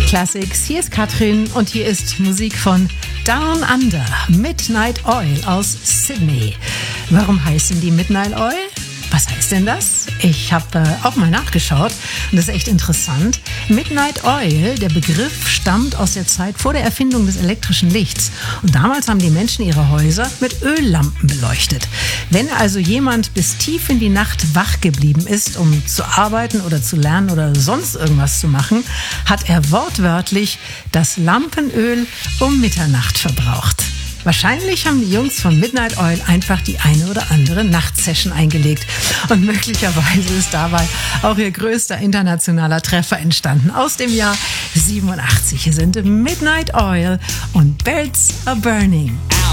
Classics. Hier ist Katrin und hier ist Musik von Down Under, Midnight Oil aus Sydney. Warum heißen die Midnight Oil? Was heißt denn das? Ich habe auch mal nachgeschaut und das ist echt interessant. Midnight Oil, der Begriff stammt aus der Zeit vor der Erfindung des elektrischen Lichts. Und damals haben die Menschen ihre Häuser mit Öllampen beleuchtet. Wenn also jemand bis tief in die Nacht wach geblieben ist, um zu arbeiten oder zu lernen oder sonst irgendwas zu machen, hat er wortwörtlich das Lampenöl um Mitternacht verbraucht. Wahrscheinlich haben die Jungs von Midnight Oil einfach die eine oder andere Nachtsession eingelegt. Und möglicherweise ist dabei auch ihr größter internationaler Treffer entstanden. Aus dem Jahr 87. Hier sind Midnight Oil und Birds Are Burning.